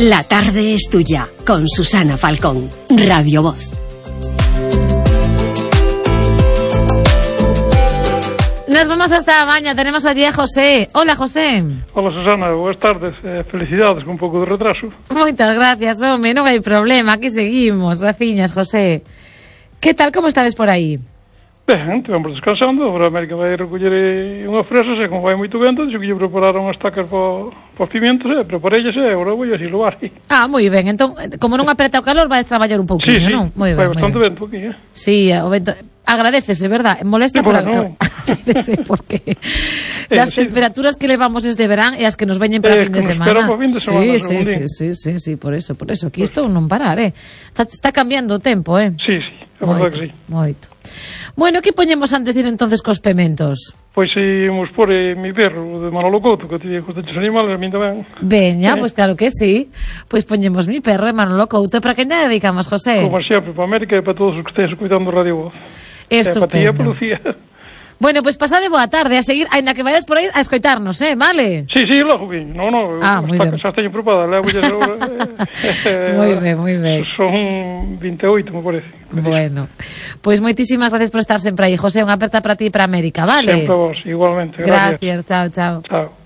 La tarde es tuya, con Susana Falcón, Radio Voz. Nos vamos hasta a Baña, tenemos allí a José. Hola, José. Hola, Susana, boas tardes. Felicidades, con un pouco de retraso. Moitas gracias, home, non hai problema, aquí seguimos, raciñas, José. Que tal, como estades por aí? Ben, estivemos descansando, agora a América vai recoller unhas fresas, e como vai moito vento, dixo que lle prepararon as tacas para os pimientos, preparellas, e agora vou así loar. Ah, moi ben, entón, como non apreta o calor, vai traballar un pouquinho, sí, non? Moi ben, vai bastante vento aquí, Sí, o vento... Agradecese, verdad? Molesta sí, bueno, agradecese, porque das temperaturas que levamos este verán e as que nos veñen para fin de semana. Fin de semana sí, por eso. Aquí isto non parar, Está cambiando o tempo, Sí, a verdade que sí. Moito. Bueno, que poñemos antes de ir entonces cos pementos? Pois imos por mi perro de Manolo Couto, que te digo que os animales, a mí tamén. Veña, pois claro que sí. Pois poñemos mi perro de Manolo Couto. Para que lle dedicamos, José? Como sempre, para América e para todos os que estéis cuidando Radio Voz. Estupendo. Para ti, Lucía. Bueno, pois pasade boa tarde, a seguir, aínda que vayas por aí a escoitarnos, vale? Sí, logo viño. No, moi ben. Xa teño preparada, moi ben. Son 28, me parece. Bueno, pois moitísimas gracias por estar sempre aí, José, unha aperta para ti e para América, vale? Sempre vos, igualmente. Gracias, chao. Chao.